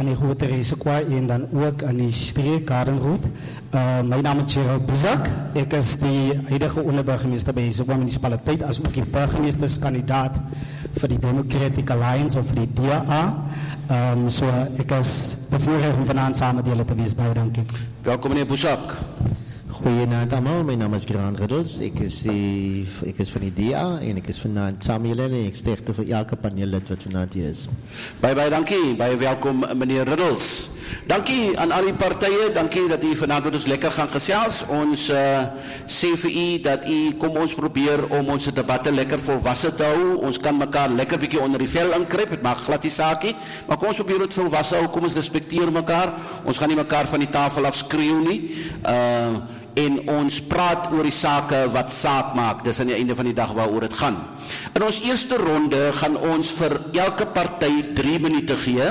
aan die Grote Resekwa en dan ook aan die streek Karenroet. My naam is Gerald Buzak. Ek is die huidige onderburgemeester by Resekwa munisipaliteit as ook die burgemeesterskandidaat vir die Democratic Alliance of vir die DA. So ek is bevoorrecht om vanaand samen deel te wees. Baie dankie. Welkom meneer Buzak. Goeienaand allemaal, mijn naam is Grant Riddles. Ik is van die DA en ik is vanavond samen jullie en ik sterkte voor elke paneellid wat vanavond hier is. Baie dankie, baie welkom meneer Riddles. Dankie aan al die partijen, dankie dat u vanavond met ons lekker gaan gesels. Ons sê vir u dat u kom ons probeer om onze debatten lekker volwassen te hou. Ons kan mekaar lekker bietjie onder die vel inkryp, het maak glad die saakie. Maar kom ons probeer het volwassen hou, kom ons respecteer mekaar. Ons gaan nie mekaar van die tafel af skreeuw nie. En ons praat oor die sake wat saak maak. Dis aan die einde van die dag waaroor het gaan. In ons eerste ronde gaan ons vir elke party 3 minute gee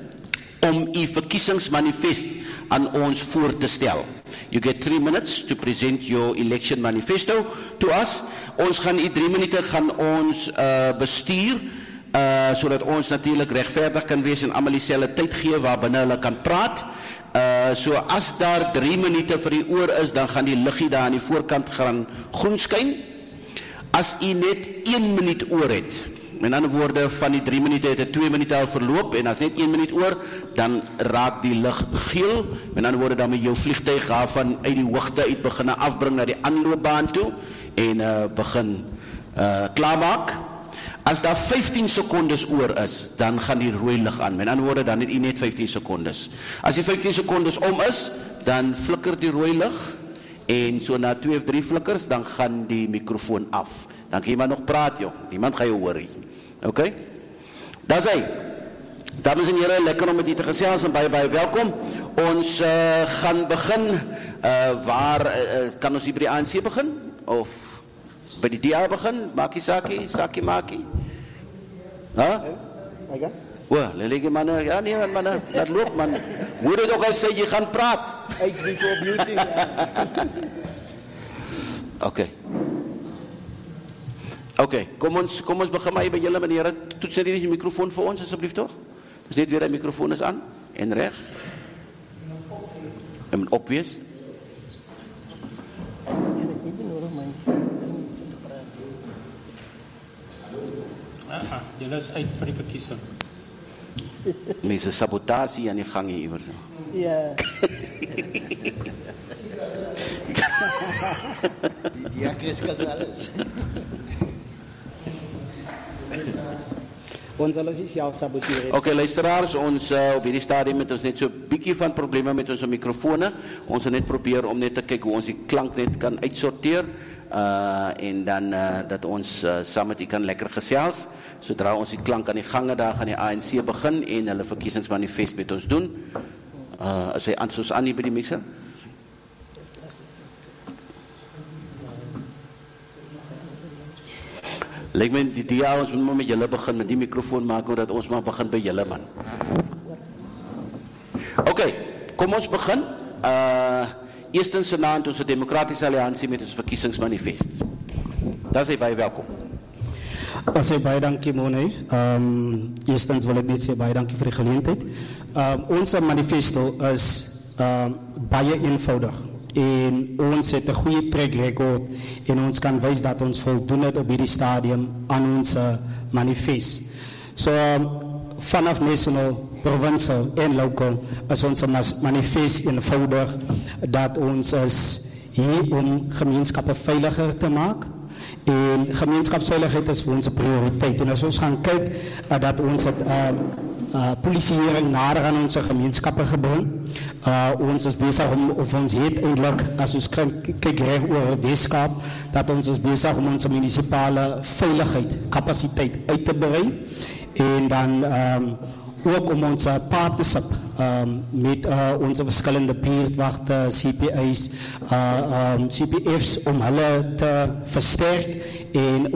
om u verkiesingsmanifest aan ons voor te stel. You get 3 minutes to present your election manifesto to us. Ons gaan u 3 minute gaan ons bestuur, sodat ons natuurlijk regverdig kan wees en almal dieselfde tyd gee waarbinne hulle kan praat. So as daar 3 minute vir die oor is, dan gaan die liggie daar aan die voorkant gaan groen skyn. As u net 1 minuut oor het, met ander woorde van die 3 minute het het 2 minute al verloop, en as net 1 minuut oor, dan raak die lig geel, met ander woorde dan moet jou vliegtuig van uit die hoogte uit begin afbring na die aanloopbaan toe, en begin klaarmaak. As daar 15 secondes oor is, dan gaan die rooi lig aan. Met ander woorde, dan het u net 15 secondes. As die 15 secondes om is, dan flikker die rooi lig, en so na 2 of 3 flikkers, dan gaan die microfoon af. Dan kan jy maar nog praat, joh. Niemand gaan jou hoor. Ok? Daar is hy. Dames en heren, lekker om met u te gesels en baie welkom. Ons gaan begin, kan ons hier by die ANC begin? Of by die DA begin? Saki maki? Ha? Lelege manne, ja nee manne, dat loop man. Hoor dit ook al sê jy gaan praat. It's before beauty. Oké, kom ons begin maar by julle meneer. Toets net die microfoon vir ons asseblief toch? Dis net weer die microfoon is aan en reg. En moet opwees. Aha, julle is uit vir die verkiesing. Mense sabotasie aan die gang hier iewers. Ja. Die agressie alles. Ons alles is jou saboteren. Oké, luisteraars, ons op hierdie stadium met ons net so bietjie van probleme met ons mikrofone. Ons het net probeer om net te kyk hoe ons die klank net kan uitsorteer. En dan dat ons saam met u kan lekker gesels. Sodra ons die klank aan die gange daar gaan die ANC begin en hulle verkiesingsmanifest met ons doen. As hy soos aan hier by die mixer. Lyk my die DA, ons moet maar met julle begin, met die microfoon maak, dat ons maar begin by julle man. Ok, kom ons begin. Eerstens vanaand onze Democratische Alliantie met ons verkiesingsmanifest. Daar is hy baie welkom. As hy baie dankie Mone. Eerstens wil ek net sê baie dankie vir die geleentheid. Ons manifesto is baie eenvoudig. En ons het 'n goeie track record en ons kan wys dat ons voldoen het op hierdie stadium aan ons manifest. So vanaf national, provincial en local is ons manifest eenvoudig dat ons is hier om gemeenskappe veiliger te maak. En gemeenskapsveiligheid is vir ons 'n prioriteit. En as ons gaan kyk dat ons het polisieering nader aan onze gemeenskappen gebring. Ons is bezig om, of ons het eindelijk, als ons kyk reg oor Weskaap, dat ons is bezig om onze municipale veiligheid, capaciteit uit te brei. En dan ook om onze partnership met onze verschillende buurtwachten, CPA's, CPF's, om hulle te versterken en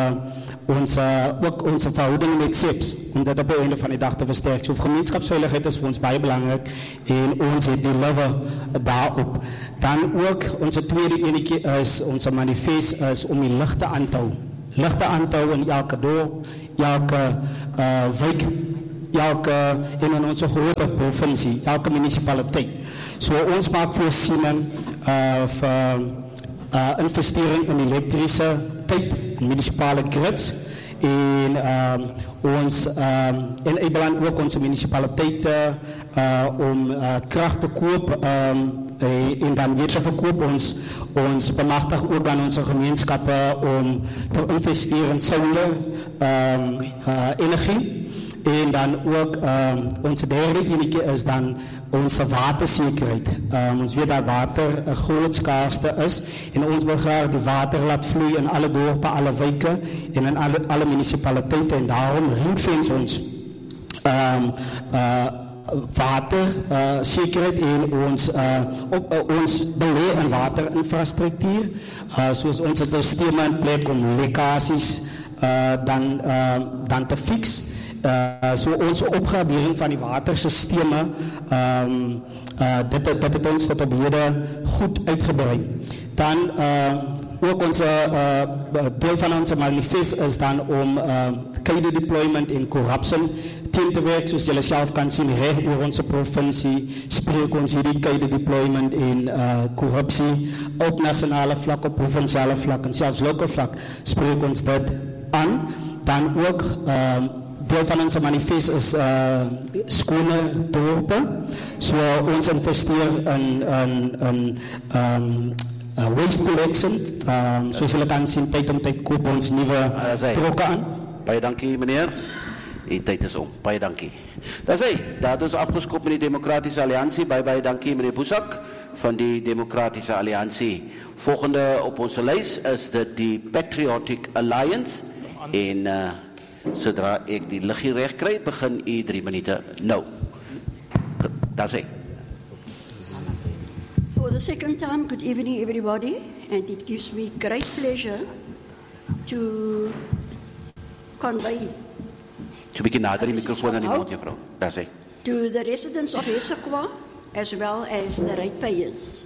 ook onze verhoudingen met SEPS, om dat op het einde van de dag te versterken. So, gemeenschapsveiligheid is voor ons baie belangrijk en ons het die lewe daarop. Dan ook onze tweede enetjie is, onze manifest is om die ligte aan te hou. Ligte aan te hou in elke dorp, elke wijk in onze grote provincie, elke municipaliteit. So ons maak voorsiening vir investering in elektrisiteit, in municipale grids, en ons enabelen ook onze municipaliteite om krag te koop en dan weer te verkoop. Ons bemagtig ook aan onze gemeenschappen om te investeren in solar energie. En dan ook onze derde enige is dan onze waterzekerheid. Ons weet dat water een groot schaarste is en ons wil graag die water laten vloeien in alle dorpen, alle wijken en in alle municipaliteiten. En daarom ringfence ons waterzekerheid en ons beleid in waterinfrastructuur. Zoals onze systemen in plek om lekkasies dan te fixen. So onze opgradering van die watersystemen, dit het ons tot op heden goed uitgebreid. Dan ook deel van onze manifest is dan om KD deployment en corruption tegen te werken. Zoals jullie zelf kan zien, recht oor onze provincie spreek ons hierdie KD deployment en corruptie op nationale vlak, op provinciale vlak en zelfs local vlak spreek ons dit aan. Dan ook deel van onze manifest is schone dorpen. So ons investeer in waste collection. Zoals jullie kan zien, tijd om tijd koop ons nieuwe trokken aan. Baie dankie meneer. Die tijd is om. Baie dankie. Dat is hy. Dat het ons afgeskoop met die Democratische Alliantie. Baie dankie meneer Boesak van die Democratische Alliantie. Volgende op onze lijst is die Patriotic Alliance. En zodra ik die liggie recht krijg, begin u 3 minuten nou. Dat is hy. For the second time, good evening everybody, and it gives me great pleasure to convey. So 'n bietjie nader die microfoon aan die mond, juffrou. Dat is hy. To the residents of Hessequa, as well as the ratepayers.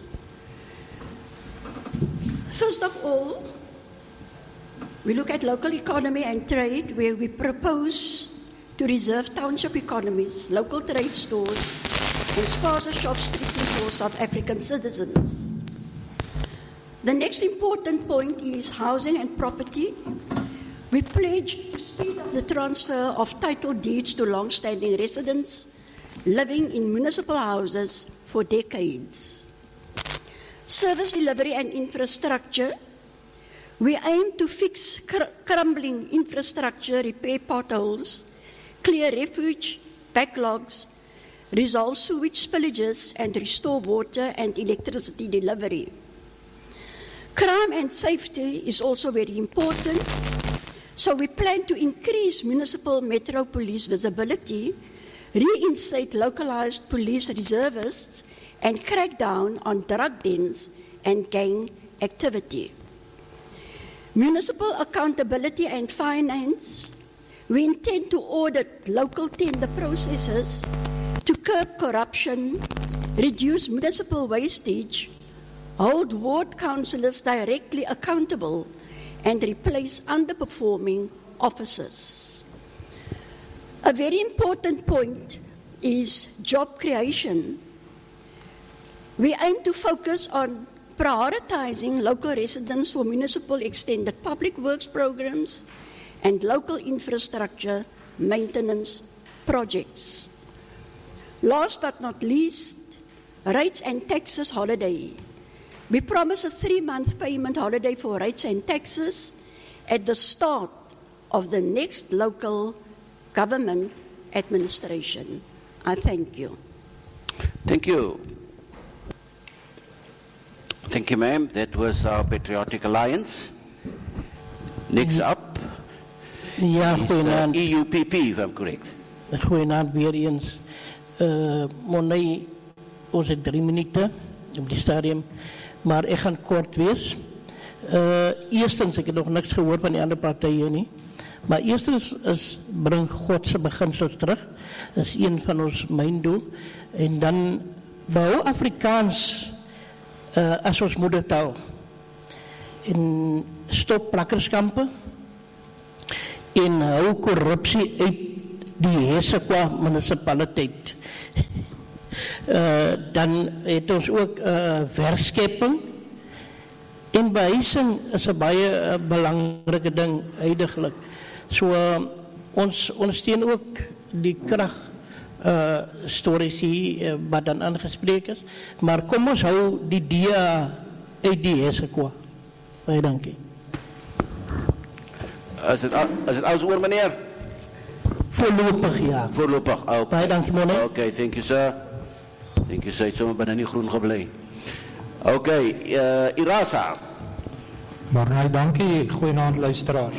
First of all, we look at local economy and trade, where we propose to reserve township economies, local trade stores, and spaza shops strictly for South African citizens. The next important point is housing and property. We pledge to speed up the transfer of title deeds to long-standing residents living in municipal houses for decades. Service delivery and infrastructure. We aim to fix crumbling infrastructure, repair potholes, clear refuge backlogs, resolve sewage spillages, and restore water and electricity delivery. Crime and safety is also very important, so we plan to increase municipal metro police visibility, reinstate localized police reservists, and crack down on drug dens and gang activity. Municipal accountability and finance. We intend to audit local tender processes to curb corruption, reduce municipal wastage, hold ward councillors directly accountable, and replace underperforming officers. A very important point is job creation. We aim to focus on prioritizing local residents for municipal extended public works programs and local infrastructure maintenance projects. Last but not least, rates and taxes holiday. We promise a 3-month payment holiday for rates and taxes at the start of the next local government administration. I thank you. Thank you. Thank you, ma'am. That was our Patriotic Alliance. Next up Ja, is goeienaand. the EUPP, if I'm correct. Goeienaand weer eens. Monei, ons het 3 minuten op die stadium, maar ik ga kort wees. Eerstens, ik heb nog niks gehoord van die andere partijen nie, maar eerstens is bring Godse beginsels terug. Dat is een van ons mijn doel. En dan behou Afrikaans as ons moedertaal. En stop plakkerskampe en hou korrupsie uit die Hesekwa munisipaliteit. Dan het ons ook werkskepping. En behuising is 'n baie belangrike ding huidiglik. So ons steun ook die krag stories hier wat dan aangespreek is. Maar kom ons hou die DEA uit die Hesekwa. Baie dankie. Is dit alles oor, meneer? Voorlopig, ja. Voorlopig, okay. Baie dankie, meneer. Okay, thank you, sir. Thank you, sir. Het sommer binne nie groen gebly. Okay, Irasa. Maar nee, dankie, goeienaand luisteraars.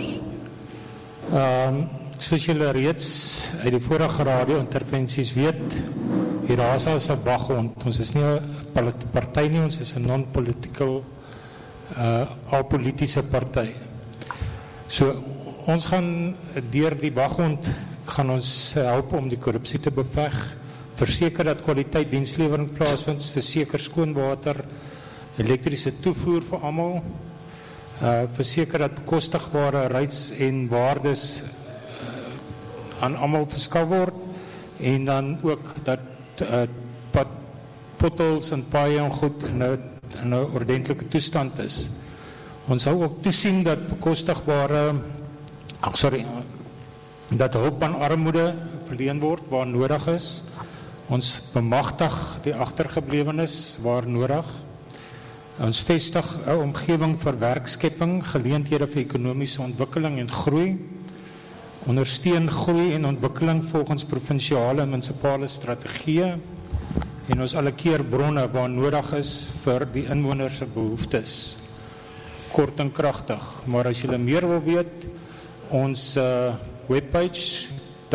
Soos julle reeds uit die vorige radio-intervensies weet, Irasa is 'n waghond. Ons is nie 'n party nie, ons is 'n non-political, apolitiese party. So, ons gaan deur die waghond gaan ons help om die korrupsie te beveg, verseker dat kwaliteit dienslewering plaasvind, verseker skoon water, elektriese toevoer vir almal, verseker dat bekostigbare reis en waardes aan almal verskaf word, en dan ook dat potholes en paaie en goed in 'n ordentlike toestand is. Ons sal ook toesien dat bekostigbare dat hulp aan armoede verleen word waar nodig is. Ons bemagtig die agtergeblewenes waar nodig. Ons vestig 'n omgewing vir werkskepping, geleenthede vir ekonomiese ontwikkeling en groei. Ondersteun groei en ontwikkeling volgens provinsiale en munisipale strategieë. En ons allokeer bronne waar nodig is vir die inwoners se behoeftes. Kort en kragtig, maar as julle meer wil weet, ons webpage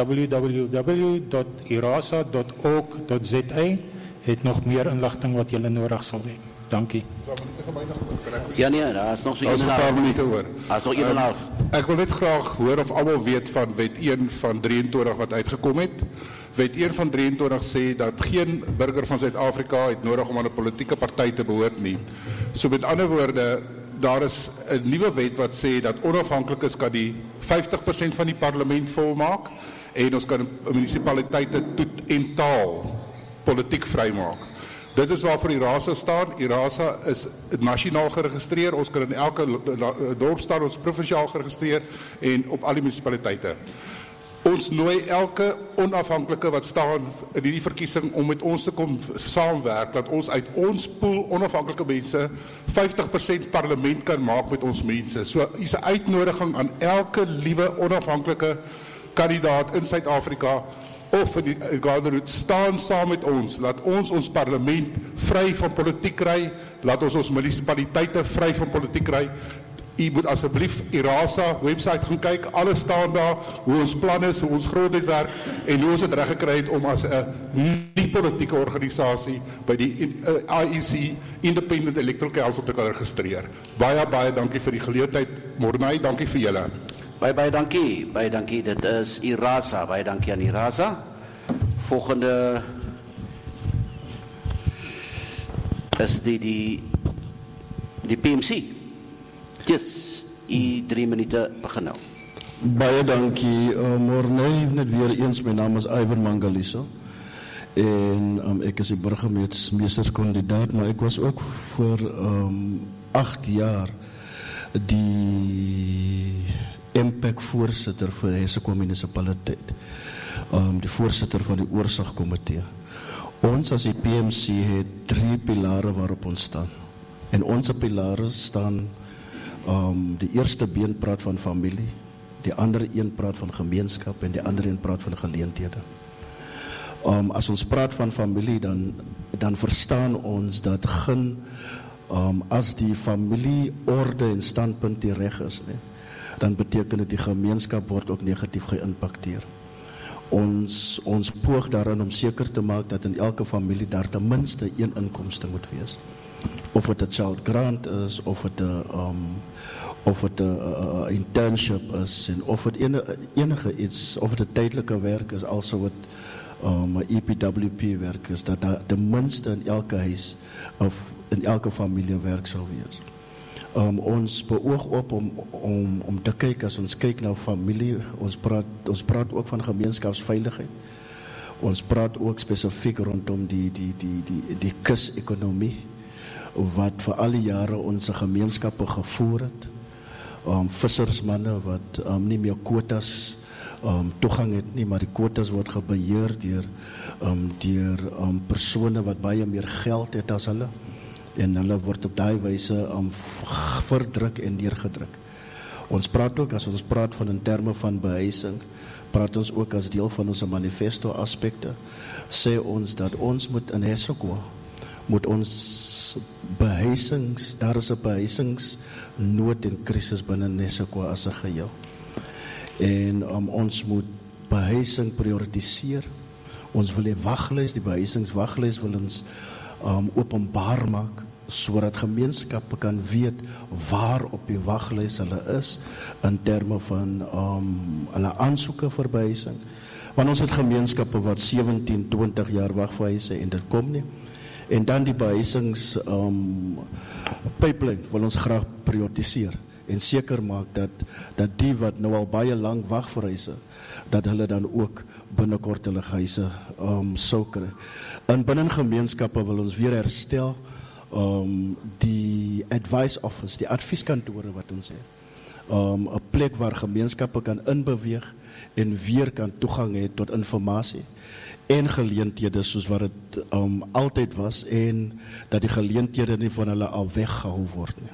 www.irasa.org.za het nog meer inligting wat julle nodig sal hê. Dankie. Ja nee, daar is nog so 'n minute oor. Daar's nog 1,5. Ek wil net graag hoor of almal weet van wet 1 van 23 wat uitgekom het. Wet 1 van 23 sê dat geen burger van Suid-Afrika het nodig om aan 'n politieke party te behoort nie. So met ander woorde, daar is 'n nuwe wet wat sê dat onafhanklikes kan die 50% van die parlement volmaak en ons kan munisipaliteite toet en taal politiek vrymaak. Dit is waarvoor Irasa staan. Irasa is nasionaal geregistreer. Ons kan in elke dorp staan, ons provinsiaal geregistreer en op al die munisipaliteite. Ons nooi elke onafhanklike wat staan in hierdie verkiesing om met ons te kom saamwerk, dat ons uit ons pool onafhanklike mense 50% parlement kan maak met ons mense. So is 'n uitnodiging aan elke liewe onafhanklike kandidaat in Suid-Afrika of in die Gaderhoed, staan saam met ons, laat ons parlement vry van politiek kry, laat ons munisipaliteite vry van politiek kry. U moet asseblief Irasa website gaan kyk, alles staan daar, hoe ons plan is, hoe ons grondwet werk en hoe ons dit reg gekry het om as 'n nie-politieke organisasie by die IEC, Independent Electoral Council, te kan registreer. Baie dankie vir die geleentheid. Mornay, dankie vir julle. Baie dankie. Dit is Irasa. Baie dankie aan Irasa. Volgende is die PMC. Yes, 3 minute begin nou. Baie dankie, Mornay. Net weer eens, my naam is Ivan Mangaliso. En ek is die burgemeesterskandidaat, maar ek was ook voor 8 jaar die impact-voorsitter vir Hesekwa munisipaliteit. Die voorsitter van die oorsagkomitee. Ons as die PMC het 3 pilare waarop ons staan. En onze pilare staan, die eerste been praat van familie, die andere een praat van gemeenskap en die andere een praat van geleenthede. As ons praat van familie, dan verstaan ons dat as die familieorde en standpunt die reg is, dan beteken dit die gemeenskap word ook negatief geïmpakteer. Ons poog daarin om seker te maak dat in elke familie daar ten minste een inkomste moet wees. Of het 'n child grant is, of het 'n internship is, en of het enige iets, of het 'n tydelike werk is, also wat 'n EPWP werk is, dat daar ten minste in elke huis of in elke familie werk sal wees. Ons beoog op om te kyk, as ons kyk na familie, ons praat ook van gemeenskapsveiligheid. Ons praat ook spesifiek rondom die kus-ekonomie, wat vir al die jare onze gemeenskappe gevoer het. Vissersmanne wat nie meer quotas toegang het nie, maar die quotas word gebeheer deur persone wat baie meer geld het as hulle, en hulle word op daai wyse verdruk en neergedruk. Ons praat ook, as ons praat van in terme van behuising, praat ons ook as deel van onze manifesto aspekte, sê ons dat ons moet in Hessequa, moet ons behuisings, daar is 'n behuisingsnood en krisis binne Hessequa as 'n geheel. En ons moet behuising prioritiseer. Ons wil 'n waglys, die behuisingswaglys wil ons openbaar maak, sodat gemeenskappe kan weet waar op die waglys hulle is, in terme van hulle aansoeke vir behuising. Want ons het gemeenskappe wat 17, 20 jaar wag vir huise en dit kom nie. En dan die behuisings pipeline wil ons graag prioritiseer en seker maak dat die wat nou al baie lang wag vir huise, dat hulle dan ook binnekort hulle huise sou kry. En binne gemeenskappe wil ons weer herstel die advice office, die advieskantore wat ons het. 'n plek waar gemeenskappe kan inbeweeg en weer kan toegang hê tot informasie en geleenthede soos wat dit altyd was, en dat die geleenthede nie van hulle al weggehou word nie.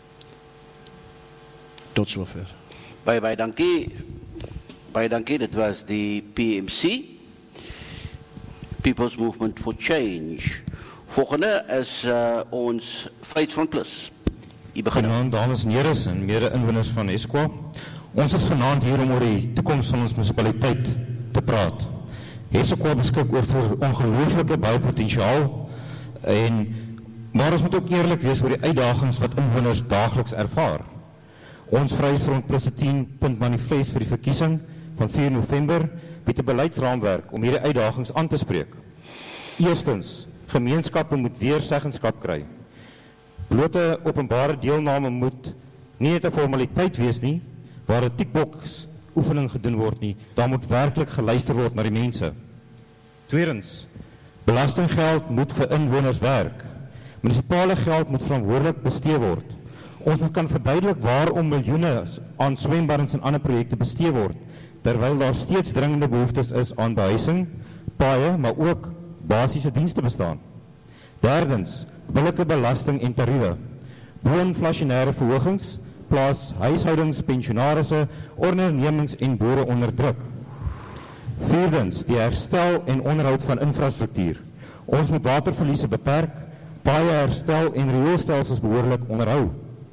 Tot sover. Baie dankie. Baie dankie, dit was die PMC, People's Movement for Change. Volgende is ons Vryheidsfront Plus. Goeienaand, dames en here en mede-inwoners van Hessequa. Ons is vanaand hier om oor die toekoms van ons munisipaliteit te praat. Hessequa beskik oor ongelooflike baie potensiaal, maar ons moet ook eerlik wees oor die uitdagings wat inwoners daagliks ervaar. Ons Vryheidsfront Plus 10-punt manifest vir die verkiesing van 4 November bied 'n beleidsraamwerk om hierdie uitdagings aan te spreek. Eerstens, gemeenskappe moet weer seggenskap kry. Blote openbare deelname moet nie net 'n formaliteit wees nie, waar 'n tikboks oefening gedoen word nie, daar moet werklik geluister word na die mense. Tweedens, belastinggeld moet vir inwoners werk. Munisipale geld moet verantwoordelik bestee word. Ons moet kan verduidelik waarom miljoene aan swembaddens en ander projekte bestee word, terwyl daar steeds dringende behoeftes is aan behuising, paaie, maar ook basiese dienste bestaan. Derdens, billike belasting en tariewe. Bo-inflasionêre verhogings plaas huishoudings, pensionarisse, ondernemings en boere onder druk. Vierdens, die herstel en onderhoud van infrastruktuur. Ons moet waterverliese beperk, paaie herstel en rioolstelsels behoorlik onderhou.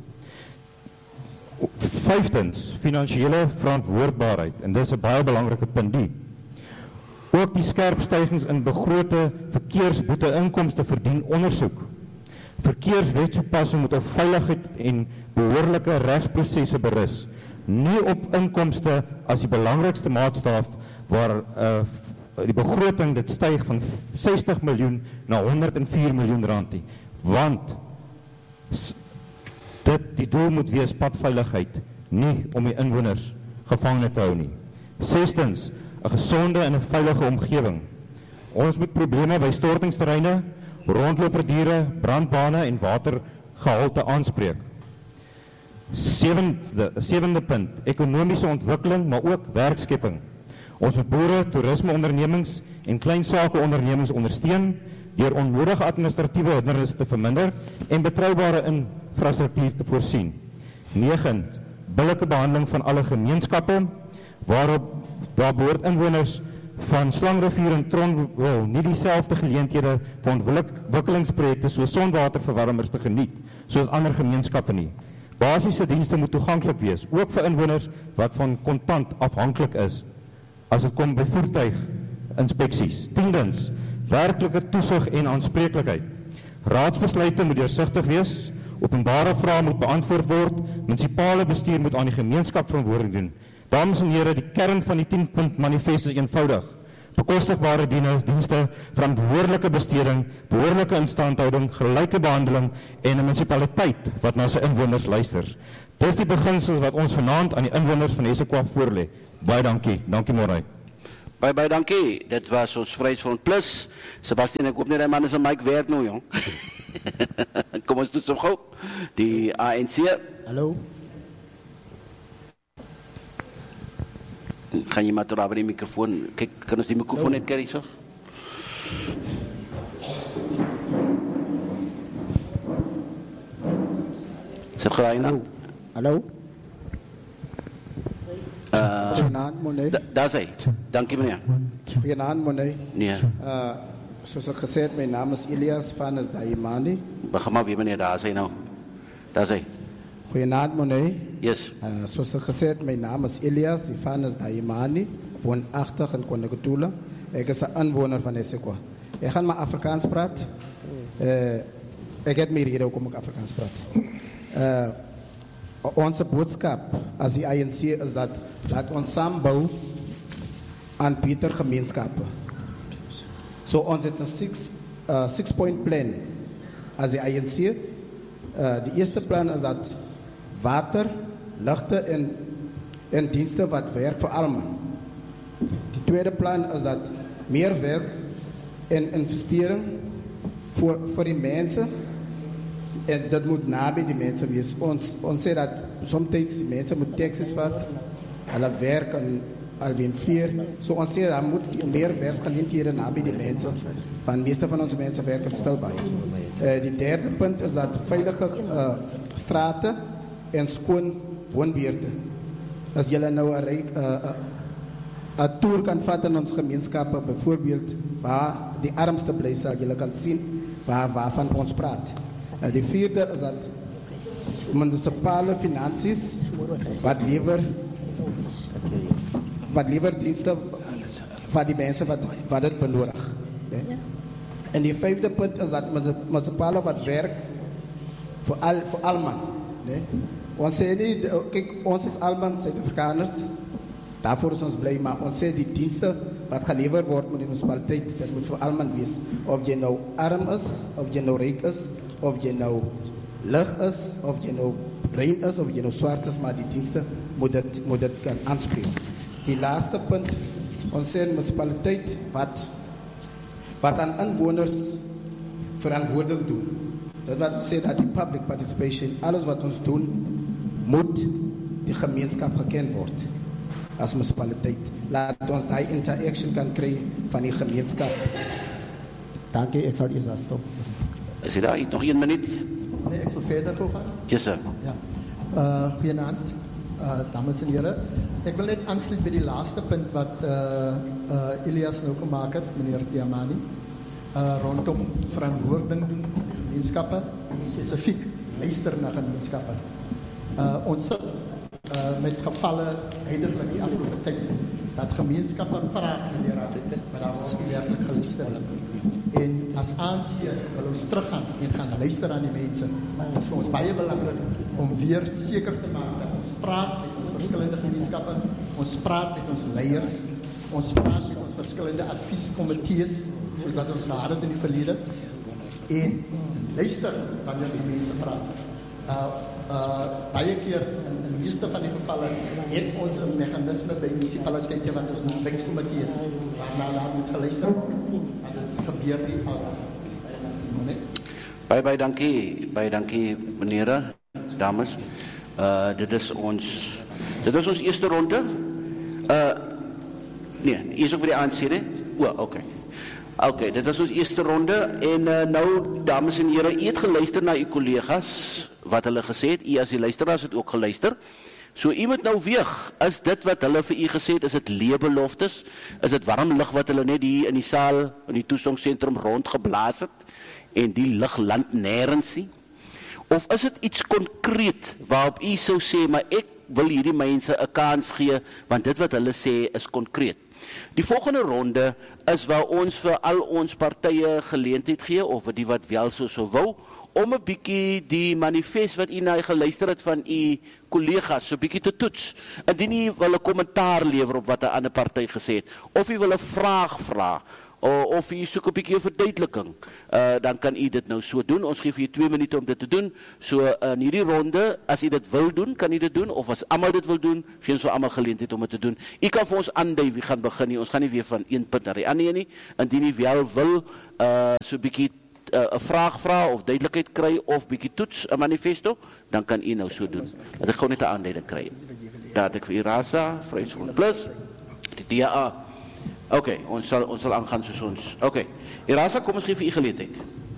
Vyftens, finansiële verantwoordbaarheid, en dis 'n baie belangrike punt die. Ook die skerp stygings in begrote verkeersboete inkomste verdien ondersoek. Verkeerswetstoepassing moet op veiligheid en behoorlike regsprosesse berus, nie op inkomste as die belangrikste maatstaaf waar die begroting dit styg van 60 miljoen na 104 miljoen rand nie. Want die doel moet wees padveiligheid, nie om die inwoners gevangene te hou nie. Sestens, 'n gesonde en 'n veilige omgewing. Ons moet probleme by stortingsterreine, rondloperdiere, brandbane en watergehalte aanspreek. Sewende punt, ekonomiese ontwikkeling, maar ook werkskepping. Ons moet boere, toerismeondernemings en kleinsakeondernemings ondersteun deur onnodige administratiewe hindernisse te verminder en betroubare infrastruktuur te voorsien. 9. Billike behandeling van alle gemeenskappe, daar behoort inwoners van Slangrivier en Tronwil nie dieselfde geleenthede vir ontwikkelingsprojekte soos sonwaterverwarmers te geniet, soos ander gemeenskappe nie. Basiese dienste moet toeganklik wees, ook vir inwoners wat van kontant afhanklik is, as dit kom by voertuiginspeksies. 10. Werklike toesig en aanspreeklikheid. Raadsbesluite moet deursigtig wees, openbare vrae moet beantwoord word, munisipale bestuur moet aan die gemeenskap verantwoording doen. Dames en here, die kern van die 10-punt manifest is eenvoudig. bekostigbare dienste, verantwoordelike besteding, behoorlike instandhouding, gelyke behandeling en 'n munisipaliteit wat na sy inwoners luister. Dis die beginsels wat ons vanaand aan die inwoners van Essequa voorlê. Baie dankie. Dankie Morey. Baie dankie. Dit was ons Vryheidsfront Plus. Sebastian, ek hoop nie die man is 'n mic werk nou, jong. Kom ons doen so gou. Die ANC. Hallo. Gaan jy maar toe by die microfoon. Kyk, kan ons die microfoon net kry so? Sit geraai. Hallo. Goeienaand, Monet. Daar sê. Dankie meneer. Goeienaand, Monet. Nee. Soos ek gesê het, my naam is Elias van Daimani. Begin maar weer meneer, daar sê nou. Daar sê. Goeienaand, Monet. Yes. Soos ek gesê het, my naam is Elias van Daimani, woonagtig in Kondakutula. Ek is 'n inwoner van Essequa. Ek gaan maar Afrikaans praat. Ek het meer rede hoekom ek Afrikaans praat. Onze boodskap as die ANC is dat laat ons saambou aan beter gemeenskappe. So ons het 'n 6-point plan as die ANC. Die eerste plan is dat water, ligte en dienste wat werk vir almal. Die tweede plan is dat meer werk en investering vir die mense. En dat moet naby die mensen wees. Ons sê dat soms die mensen moet taxes vat, hulle werk en alweer vleer. So ons sê dat moet meer werksgeleenthede naby die mensen. Van de meeste van onze mensen werken stil bij. Die derde punt is dat veilige straten en skoon woonbuurte. Als jullie nou een tour kan vatten in onze gemeenschappen, bijvoorbeeld waar die armste blijft, zal jullie kan zien waarvan ons praat. De vierde is dat municipale financiën wat liever diensten van die mensen wat het benodig. En die vijfde punt is dat municipale wat werk voor allemaal. Ons sê niet, kijk, ons is allemaal Zuid-Afrikaners, daarvoor is ons blij, maar ons sê die diensten wat geleverd wordt met de municipaliteit, dat moet voor allemaal wees. Of je nou arm is, of je nou rijk is, of je nou lig is, of je nou bruin is, of je nou zwart is, maar die diensten moet het kan aanspreken. Die laatste punt, onze municipaliteit wat aan inwoners verantwoordelijk doen. Dat wat we zeggen dat die public participation, alles wat ons doen, moet de gemeenschap gekend worden. Als municipaliteit. Laat ons die interaction kan krijgen van die gemeenschap. Dank je, ik zal eerst daar stoppen. Is daar nog 1 minuut? Nee, ik zal verder gaan. Yes, sir. Ja. Goedenavond, dames en heren. Ik wil net aansluiten bij die laatste punt wat Elias nou gemaakt heeft, meneer Diamani. Rondom verantwoording doen, gemeenschappen, specifiek luisteren naar gemeenschappen. Ons met gevallen, eindelijk die afgelopen tijd, dat gemeenschappen praten, meneer Raad, maar daar wordt niet werkelijk geluisterd. En als aanzien wil ons teruggaan en gaan luisteren aan die mensen. Het is voor ons baie belangrijk om weer zeker te maken dat ons praat met ons verschillende gemeenschappen, ons praat met onze leiders, ons praat met ons verschillende adviescomitees, zodat ons gehad het in het verleden. En luister wanneer die mensen praten. Baie keer, in de meeste van die gevallen, heeft ons een mechanisme bij municipaliteiten wat ons noemt wijscomitees, waarna daar moet geluisterd worden. Gebeur nie al. Baie dankie meneer, dames. Dit is ons eerste ronde. Nee, eers ook by die ANC, hè? Okay, dit is ons eerste ronde en nou dames en here, u het geluister na u kollegas wat hulle gesê het. U as die luisteraars het ook geluister. So u moet nou weeg, is dit wat hulle vir u gesê het, is dit leebeloftes? Is dit warm lig wat hulle net hier in die saal, in die toesongsentrum rondgeblaas het en die lig land nêrens nie? Of is dit iets konkreet waarop u sou sê, maar ek wil hierdie mense 'n kans gee want dit wat hulle sê is konkreet? Die volgende ronde is waar ons vir al ons partye geleentheid gee, of die wat wel so wou, om 'n bietjie die manifest wat u na geluister het van u kollegas, so 'n bietjie te toets. Indien u wil 'n kommentaar lewer op wat 'n ander party gesê het, of u wil 'n vraag vra, of u soek 'n bietjie 'n verduideliking, dan kan u dit nou so doen. Ons gee vir u 2 minute om dit te doen. So in hierdie ronde, as u dit wil doen, kan u dit doen, of as almal dit wil doen, gee ons so almal geleentheid om dit te doen. U kan vir ons aandui wie gaan begin nie. Ons gaan nie weer van een punt na die ander nie. Indien u wel wil so 'n bietjie 'n vraag vra of duidelikheid kry of bietjie toets 'n manifesto, dan kan u nou so doen. Dat ek gou net 'n aanleiding kry. Dat ek vir IRASA, Vryheidsfront Plus, die DA. Oké, ons sal aangaan soos ons. Oké. IRASA, kom ons gee vir u geleentheid.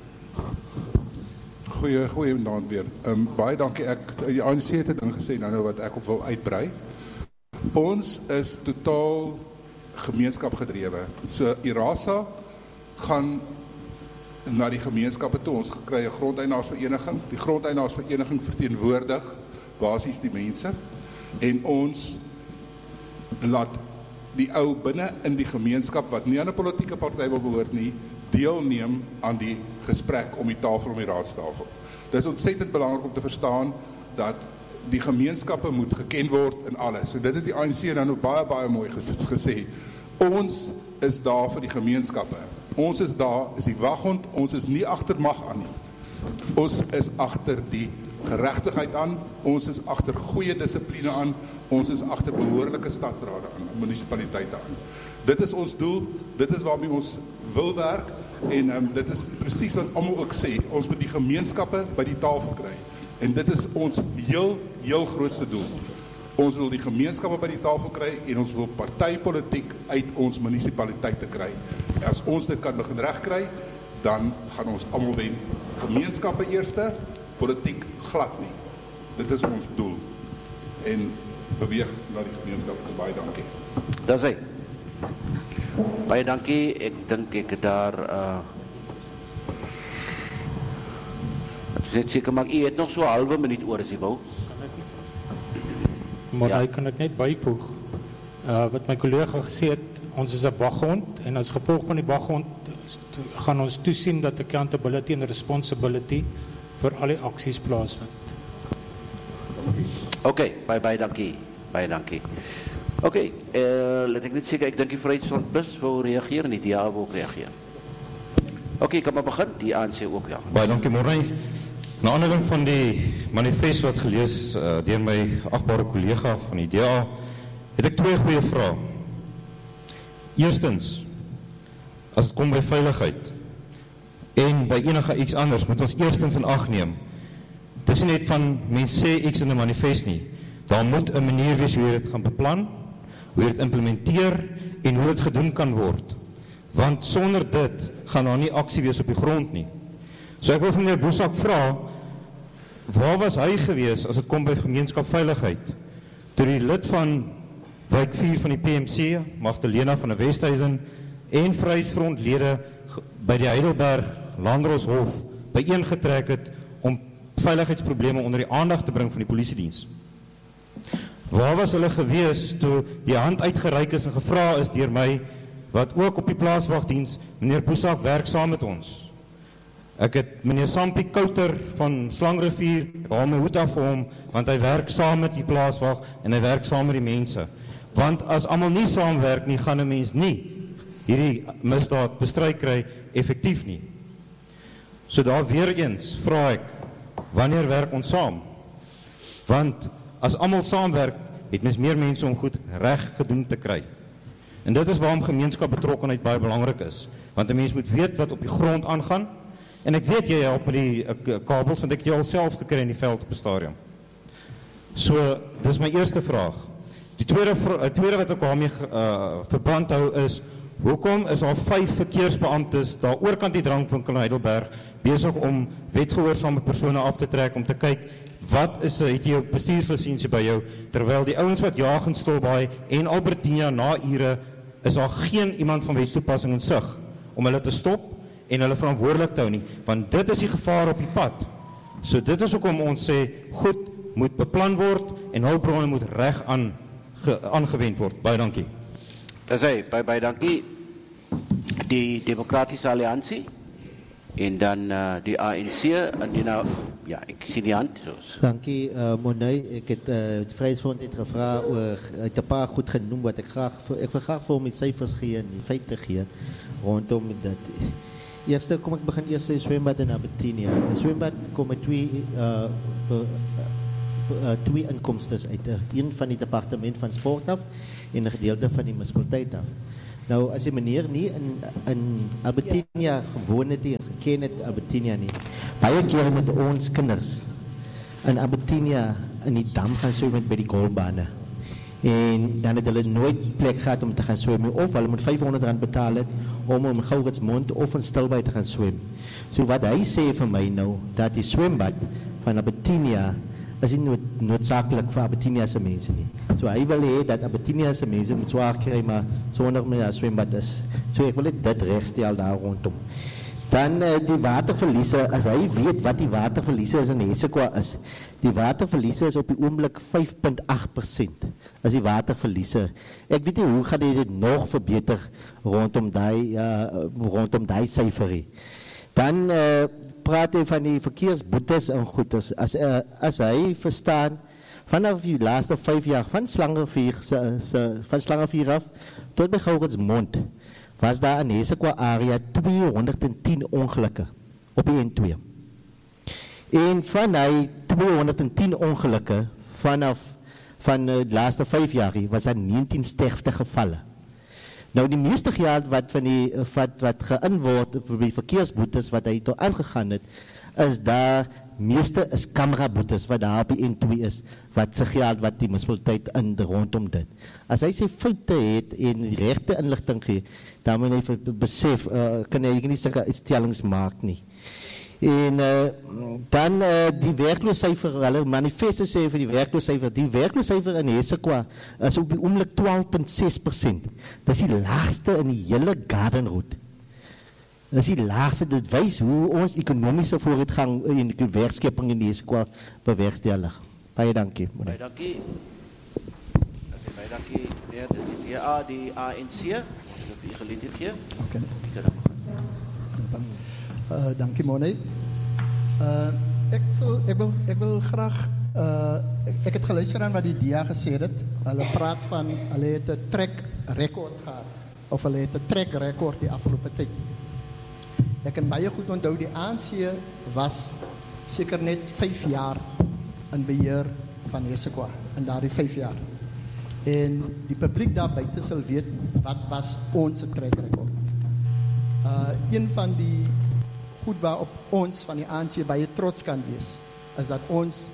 Goeie naand weer. Baie dankie. Die ANC het 'n ding gesê nou wat ek op wil uitbrei. Ons is totaal gemeenskapgedrewe. So IRASA gaan na die gemeenskappe toe. Ons kry 'n grondeienaarsvereniging. Die grondeienaarsvereniging verteenwoordig basies die mense en ons laat die ou binne in die gemeenskap wat nie aan 'n politieke party wil behoort nie, deelneem aan die gesprek om die tafel, om die raadstafel. Dit is ontsettend belangrik om te verstaan dat die gemeenskappe moet geken word in alles. En dit het die ANC nou baie mooi gesê. Ons is daar vir die gemeenskappe. Ons is daar, is die waghond, ons is nie agter mag aan nie. Ons is agter die geregtigheid aan, ons is agter goeie dissipline aan, ons is agter behoorlike stadsrade aan, munisipaliteite aan. Dit is ons doel, dit is waarmee ons wil werk, en dit is presies wat almal ook sê, ons moet die gemeenskappe by die tafel kry. En dit is ons heel grootste doel. Ons wil die gemeenskappe by die tafel kry en ons wil partypolitiek uit ons munisipaliteite kry. As ons dit kan begin regkry, dan gaan ons almal wen. Gemeenskappe eerste, politiek glad nie. Dit is ons doel. En beweeg na die gemeenskap. Baie dankie. Dis hy. Baie dankie. Ek dink ek het daar dit seker maar u het nog so 'n halwe minuut oor as jy wou. Maar hy kan ek net byvoeg. Wat my kollega gesê het, ons is 'n waghond en as gevolg van die waghond gaan ons toesien dat accountability en responsibility vir al die aksies plaasvind. Oké, baie dankie. Baie dankie. Oké, laat ek net seker, ek dink die Vryheidsfront Plus wil reageer en die DA wil reageer. Oké, kan maar begin, die ANC ook, ja. Baie dankie, Morne. Na aanleiding van die manifest wat gelees deur my agbare kollega van die DA, het ek 2 goeie vrae. Eerstens, as dit kom by veiligheid en by enige iets anders, moet ons eerstens in ag neem. Dis nie net van mense sê iets in 'n manifest nie. Daar moet 'n manier wees hoe jy dit gaan beplan, hoe jy dit implementeer en hoe dit gedoen kan word. Want sonder dit gaan daar nie aksie wees op die grond nie. So ek wil van meneer Boesak vra, waar was hy gewees as dit kom by gemeenskapveiligheid? Toe die lid van Wijk 4 van die PMC, Magdalena van der Westhuizen en Vryheidsfrontlede by die Heidelberg Landdroshof byeengetrek het om veiligheidsprobleme onder die aandag te bring van die polisiediens. Waar was hulle gewees toe die hand uitgereik is en gevra is deur my, wat ook op die plaaswagdiens, meneer Boesak werk saam met ons. Ek het meneer Sampie Kouter van Slangrivier, ek haal my hoed af vir hom, want hy werk saam met die plaaswag en hy werk saam met die mense. Want as almal nie saamwerk nie, gaan 'n mens nie hierdie misdaad bestry kry effektief nie. So daar weer eens vra ek, wanneer werk ons saam? Want as almal saamwerk, het mens meer mense om goed reg gedoen te kry. En dit is waarom gemeenskapbetrokkenheid baie belangrik is. Want 'n mens moet weet wat op die grond aangaan. En ek weet jy help met die kabels, want ek het jou al self gekry in die veld op die stadium. So, dis my eerste vraag. Die tweede wat ek daarmee verband hou is, hoekom is daar 5 verkeersbeamptes daar oorkant die drankwinkel in Heidelberg besig om wetgehoorsame persone af te trek om te kyk, wat is het jy jou bestuurslisensie by jou, terwyl die ouens wat jaag in Stilbaai en Albertina na ure, is daar geen iemand van wetstoepassing in sig om hulle te stop en hulle verantwoordelik te hou nie, want dit is die gevaar op die pad. So dit is hoekom ons sê, goed moet beplan word en hulpbronne moet reg aangewend word. Baie dankie. Dis hy, baie dankie. Die Demokratiese Alliansie en dan die ANC en die nou, ja, ek sien die hand. Dankie, Monay. Ek het Vryheidsfront het gevra oor, het 'n paar goed genoem wat ek wil graag vir hom met syfers gee en die feite gee rondom dit. Eerste, kom ek begin eers die swembad in Albertinia. Die swembad kom met twee inkomstes uit. Een van die departement van sport af en 'n gedeelte van die munisipaliteit af. Nou, as die meneer nie in Albertinia gewoon het en geken het Albertinia nie, baie keer met ons kinders in Albertinia in die dam gaan swem by die golfbane. En dan het hulle nooit plek gehad om te gaan swem, of hulle moet R500 betaal het om in Gouritsmond of in Stilbaai te gaan swem. So wat hy sê vir my nou, dat die swembad van Albertinia is nie noodzaaklik vir Albertinia se mense nie. So hy wil hê dat Albertinia se mense moet swaar kry, maar sonder meer swembad is. So ek wil dit regstel daar rondom. Dan die waterverliese, as hy weet wat die waterverliese is in Hessequa is. Die waterverliese is op die oomblik 5.8%. Is die waterverliese. Ek weet nie hoe gaan dit nog verbeter rondom daai syfer. Dan praat hy van die verkeersboetes en goedes. As hy verstaan, vanaf die laaste 5 jaar, van Slangevuur af, tot by Gouritsmond, was daar in Hessequa area 210 ongelukke op die N2. En van die 210 ongelukke van de laatste 5 jaar was daar 19 sterftegevalle. Nou die meeste geld wat geïn word vir die verkeersboetes wat hy toe aangegaan het, is daar meeste is kameraboetes wat daar op die N2 is, wat sy geld wat die munisipaliteit in rondom dit. As hy sy foute het en die regte inligting gee, dan moet hy besef, kan hy nie sulke uitstellings maak nie. En dan die werkloossyfer, hulle manifeste sê vir die werkloossyfer in Hessequa is op die oomblik 12.6%. Dis die laagste in die hele Garden Route. Dis die laagste, dit wys hoe ons ekonomiese vooruitgang en die werkskeping in Hessequa bewerkstellig. Baie dankie. Baie dankie. Baie dankie. Ja, die ANC, dat u geleentheid gee. Okay. Dankie Monay. Ek wil graag ek het geluister aan wat die DIA gesê het. Hulle praat van hulle het 'n trek rekord gehad of hulle het 'n trek rekord die afgelope tyd. Ek kan baie goed onthou die ANC was seker net 5 jaar in beheer van Hessequa in daardie 5 jaar. En die publiek daar buite sal weet wat was ons trek rekord. Een van die goed waarop ons van die ANC baie trots kan wees, is dat ons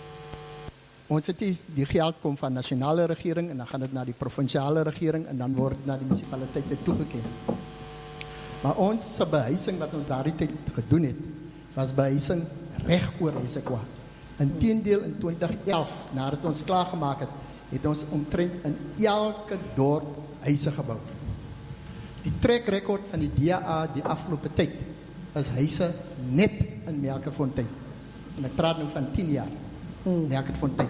het die geld kom van nasionale regering en dan gaan dit na die provinsiale regering en dan word na die munisipaliteite toegeken. Maar ons se behuising wat ons daardie tyd gedoen het, was behuising reg oor Hessequa. Inteendeel in 2011, nadat ons klaargemaak het ons omtrent in elke dorp huise gebou. Die trekrekord van die DA die afgelope tyd is huise net in Melkerfontein. En ek praat nou van 10 jaar. Melkerfontein.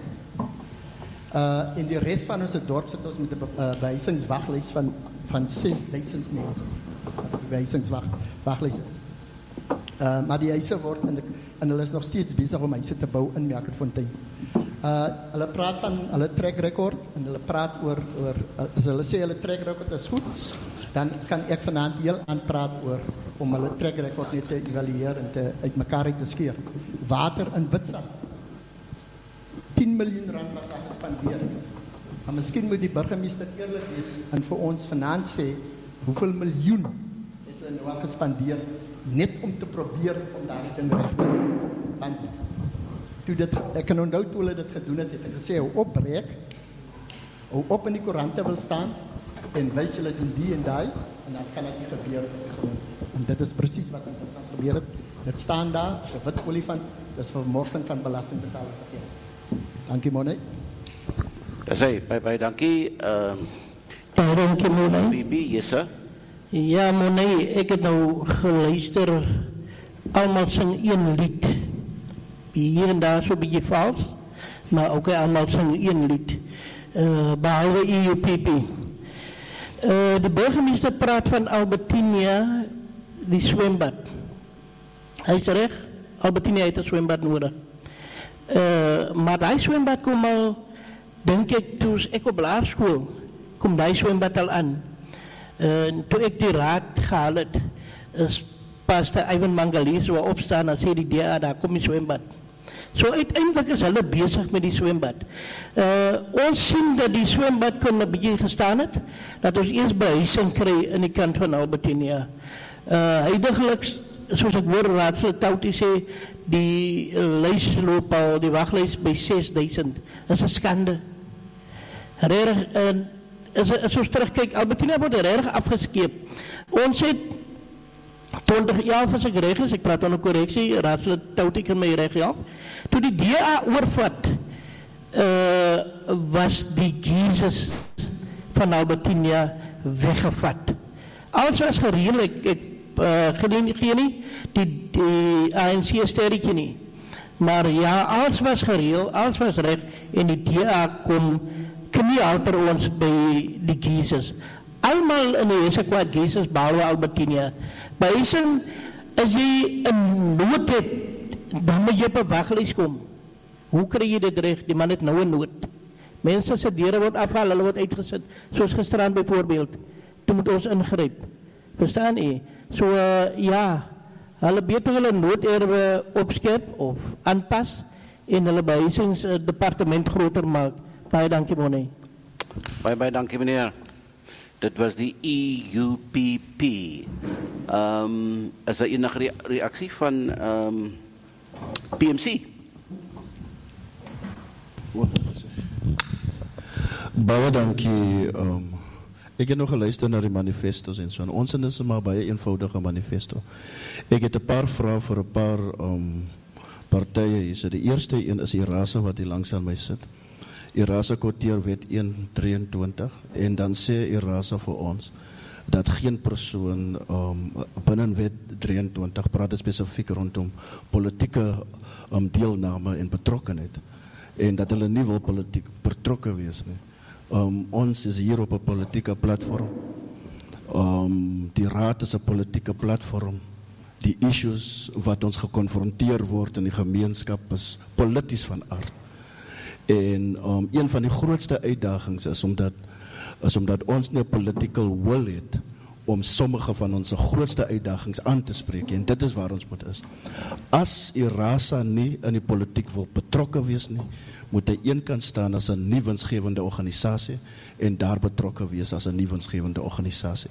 In die rest van onze dorp sit ons met 'n behuisingswaglys van 6.000 mense. Behuisingswaglys. Maar die huise word en hulle is nog steeds besig om huise te bou in Melkerfontein. Hulle praat van hulle trekrekord en hulle praat oor as hulle sê hulle trekrekord is goed, dan kan ek vanaand heel aan praat oor om hulle trekrekord net te evalueer en uit mekaar uit te skeer. Water in Witstrand. 10 miljoen rand wat daar gespandeer. Maar miskien moet die burgemeester eerlik wees en vir ons vanaand sê hoeveel miljoen het hulle nou al gespandeer net om te probeer om daardie ding reg te doen. Want ek kan onthou toe hulle dit gedoen het, het ek gesê hou op breek, hou op in die koerante wil staan en wys julle doen die en daai en dan kan dit nie gebeur en dit is presies wat gebeur het. Dit staan daar, so wit olifant, dis vermorsing van belastingbetalers. Dankie Monay. Dis hy, baie dankie. Dankie Monay. Bibi, yes sir. Ja Monay, ek het nou geluister almal sing een lied. Hier en daar so 'n bietjie vals, maar ook almal sing een lied. Behalwe EUPP. De burgemeester praat van Albertinia, die zwembad. Hij is recht, Albertinia heeft een zwembad nodig. Maar die zwembad komt al, denk ik, toen ik op laarschool, komt die zwembad al aan. Toen ik die raad gehaald heb, is pastor Ivan Mangalies waar opstaan en sê die DA, daar kom die zwembad. So uiteindelik is hulle bezig met die zwembad. Ons sien dat die zwembad kon 'n bietjie gestaan het, dat ons eers behuising kry in die kant van Albertinia. Huidiglik, soos ek hoor raadslid Touty sê, die lys loop al, die waglys by 6000. Dat is 'n skande. Regtig, as ons terugkyk, Albertinia word regtig afgeskeep. Ons het 2011 as ek reg is, ek praat onder korreksie, raadslid Touty kan my reg help. Toe die DA oorvat, was die Jesus van Albertinia weggevat. Alles was gereël, ek gee nie die ANC sterretjie nie. Maar ja, alles was gereël, alles was reg en die DA kom knie alter ons by die Jesus. Almal in die Essequa Jesus behalwe Albertinia. Behuising, as jy 'n nood het, dan moet jy op 'n waglys kom. Hoe kry jy dit reg? Die man het nou 'n nood. Mense se deure word afhaal, hulle word uitgesit, soos gisteraan byvoorbeeld. Toe moet ons ingryp. Verstaan jy? So ja, hulle beter hulle nooderwe opskep of aanpas en hulle behuisingsdepartement groter maak. Baie dankie Bonnie. Baie dankie meneer. Dit was die EUPP. Is daar enige reaksie van PMC? Baie dankie. Ek het nog geluister na die manifestos en so. Ons is maar baie eenvoudige manifesto. Ek het 'n paar vrae vir 'n paar partye hier. So die eerste een is IRASA wat hier langs aan my sit. IRASA quoteer wet 123 en dan sê IRASA vir ons dat geen persoon binne wet 23 praat spesifiek rondom politieke deelname en betrokkenheid en dat hulle nie wil politiek betrokke wees nie. Ons is hier op 'n politieke platform. Die raad is 'n politieke platform. Die issues wat ons gekonfronteer word in die gemeenskap is polities van aard. En een van die grootste uitdagings is omdat ons nie 'n political will het om sommige van ons grootste uitdagings aan te spreek en dit is waar ons moet is. As IRASA nie in die politiek wil betrokke wees nie, moet hy eenkant staan as 'n nie winsgewende organisasie en daar betrokke wees as 'n nie winsgewende organisasie.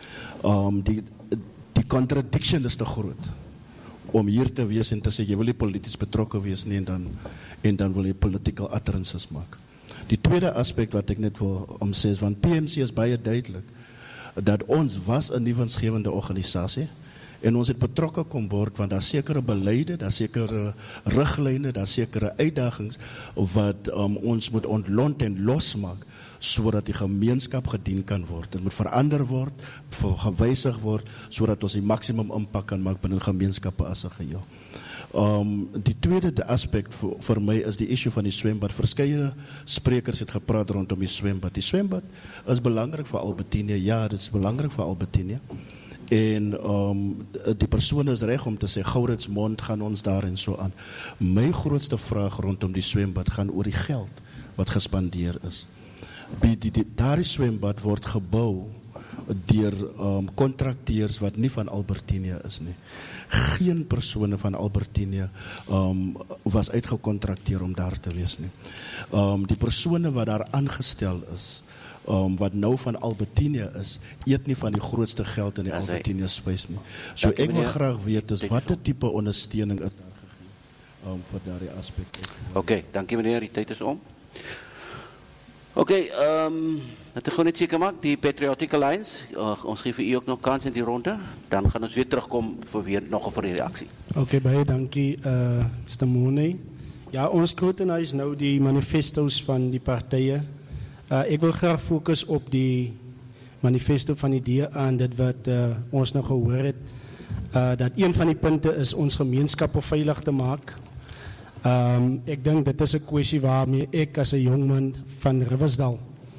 Die contradiction is te groot om hier te wees en te sê jy wil nie polities betrokke wees nie en dan wil jy political utterances maak. Die tweede aspek wat ek net wil sê is, want PMC is baie duidelik dat ons was 'n nie winsgewende organisasie en ons het betrokke kom word want daar sekere beleide, daar sekere riglyne, daar sekere uitdagings wat ons moet ontlont en losmaak sodat die gemeenskap gedien kan word. Dit moet verander word, gewysig word sodat ons die maksimum impak kan maak binne gemeenskappe as 'n geheel. Die tweede aspek vir my is die issue van die swembad. Verskeie sprekers het gepraat rondom die swembad. Die swembad is belangrik vir Albertinia. Ja, dit is belangrik vir Albertinia. En die persoon is reg om te sê Gouritsmond gaan ons daar en so aan. My grootste vraag rondom die swembad gaan oor die geld wat gespandeer is. Daardie swembad word gebou deur kontrakteurs wat nie van Albertinia is nie. Geen persone van Albertinia was uitgekontrakteer om daar te wees nie. Die persone wat daar aangestel is, wat nou van Albertinia is, eet nie van die grootste geld in die Albertinia space nie. So ek wil graag weet is watter tipe ondersteuning is daar gegee vir daardie aspek. Okay, dankie meneer, die tyd is om. Okay, dat ek gewoon net seker maak, die Patriotic Alliance, ons gee vir u ook nog kans in die ronde, dan gaan ons weer terugkom vir weer nog 'n reaksie. Okay, baie dankie, Stamone. Ja, ons skrotenis is nou die manifestos van die partye. Ek wil graag fokus op die manifesto van die DA en dit wat ons nou gehoor het, dat een van die punte is ons gemeenskappe veilig te maak. Ek dink dit is 'n kwessie waarmee ek as 'n jong man van Riversdal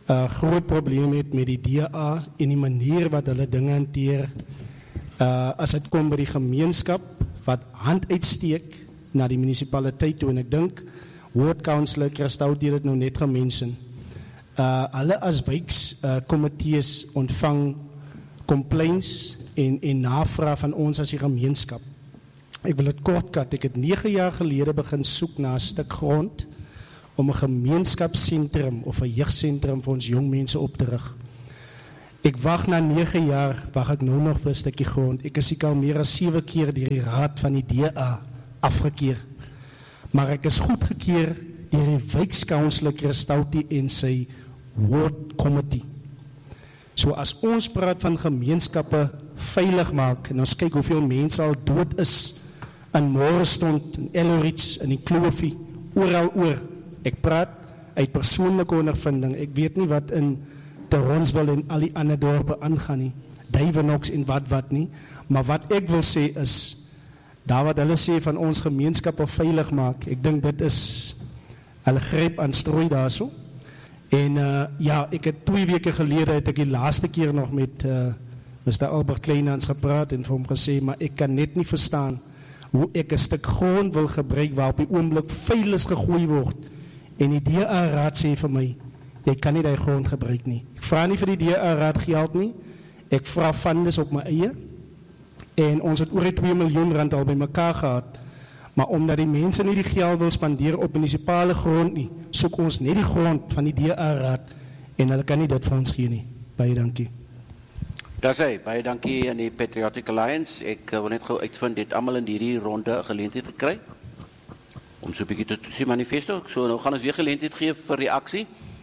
groot probleem het met die DA en die manier wat hulle dinge hanteer as dit kom by die gemeenskap wat hand uitsteek na die munisipaliteit toe, en ek dink woordkanselier Christou het dit nou net gemention. Hulle as wijkskomitees ontvang complaints en navraag van ons as die gemeenskap. Ek wil het kort kat, ek het 9 jaar gelede begin soek na 'n stuk grond om 'n gemeenskapsentrum of 'n jeugsentrum vir ons jong mense op te rig. Ek wag na 9 jaar, wag ek nou nog vir 'n stukkie grond. Ek is seker al meer as 7 keer deur die raad van die DA afgekeer. Maar ek is goedgekeer deur die wijkskanselier Christoutie en sy ward committee. So as ons praat van gemeenskappe veilig maak, en ons kyk hoeveel mense al dood is in Morestond, in Ellerich, in die Kloofie, oral oor. Ek praat uit persoonlike ondervinding. Ek weet nie wat in Toronsville en al die ander dorpe aangaan nie, Duivenox en wat nie, maar wat ek wil sê is, daar wat hulle sê van ons gemeenskappe veilig maak, ek dink dit is, hulle gryp aan strooi daarso. En ja, ek het 2 weke gelede, het ek die laaste keer nog met Mr. Albert Kleinhans gepraat en vir hom gesê, maar ek kan net nie verstaan hoe ek 'n stuk grond wil gebruik waar op die oomblik veilig gegooi word, en die DA-raad sê vir my, jy kan nie die grond gebruik nie. Ek vra nie vir die DA-raad geld nie, ek vra fundes op my eie, en ons het oor die 2 miljoen rand al by mekaar gehad, maar omdat die mense nie die geld wil spandeer op munisipale grond nie, soek ons net die grond van die DA-raad, en hulle kan nie dit vir ons gee nie. Baie dankie. Daar sê, baie dankie aan die Patriotic Alliance. Ek wil net gou uitvind, het almal in hierdie ronde 'n geleentheid gekry om so 'n bietjie te sien manifesto. So nou gaan ons weer geleentheid gee vir reaksie.